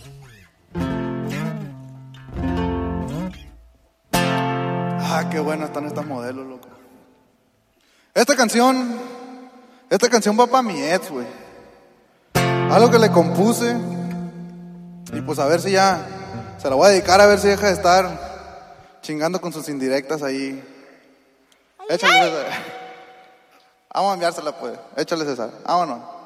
Ah, qué buenas están estas modelos, loco. Esta canción va para mi ex, güey. Algo que le compuse. Y pues a ver si ya se la voy a dedicar, a ver si deja de estar chingando con sus indirectas ahí. Échale, César. Vamos a enviársela, pues. Échale, César. Vámonos.